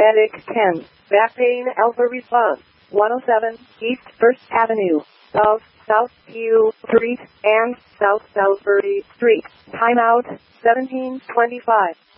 Medic 10. Back pain alpha response. 107 East 1st Avenue. South South Q Street and South South 30th Street. Timeout 17:25.